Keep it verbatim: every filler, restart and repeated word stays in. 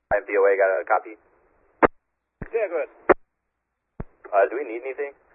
I'm V O A, got a copy. Yeah, go ahead. Uh, do we need anything?